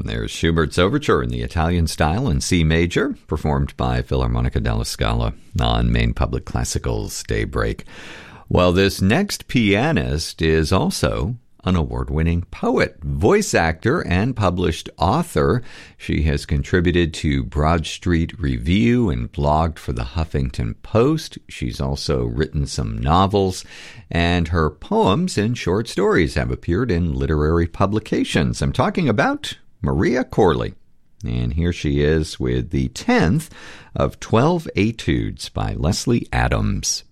There's Schubert's Overture in the Italian style in C major, performed by Philharmonica della Scala on Maine Public Classical's Daybreak. Well, this next pianist is also an award-winning poet, voice actor, and published author. She has contributed to Broad Street Review and blogged for the Huffington Post. She's also written some novels, and her poems and short stories have appeared in literary publications. I'm talking about Maria Corley. And here she is with the 10th of 12 Etudes by Leslie Adams.